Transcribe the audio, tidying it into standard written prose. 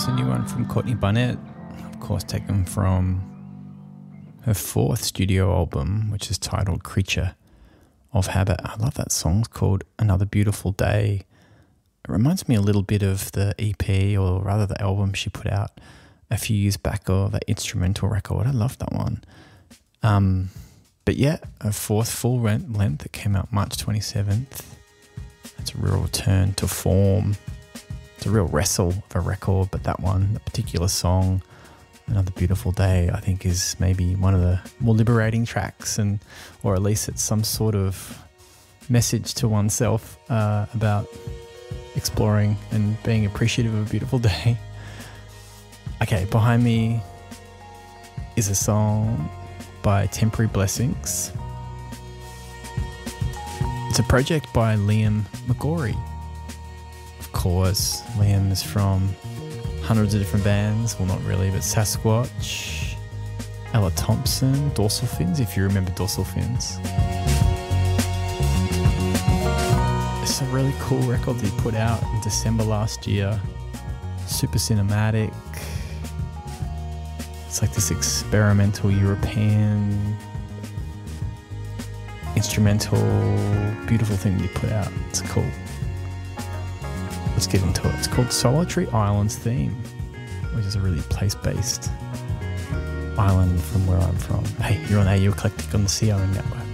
a new one from Courtney Barnett, of course taken from her fourth studio album, which is titled Creature of Habit. I love that song. It's called Another Beautiful Day. It reminds me a little bit of the EP, or rather the album she put out a few years back, or that instrumental record. I love that one. But yeah, a fourth full length that came out March 27th. It's a real return to form. It's a real wrestle of a record, but that one, the particular song, Another Beautiful Day, I think is maybe one of the more liberating tracks, or at least it's some sort of message to oneself about exploring and being appreciative of a beautiful day. Okay, behind me is a song by Temporary Blessings. It's a project by Liam McGorry. Of course, Liam is from hundreds of different bands. Well, not really, but Sasquatch, Ella Thompson, Dorsal Fins, if you remember Dorsal Fins. It's a really cool record that he put out in December last year. Super cinematic. It's like this experimental European instrumental beautiful thing that he put out. It's cool. Let's get into it. It's called Solitary Islands Theme, which is a really place-based island from where I'm from. Hey, you're on AU Eclectic on the CRM network.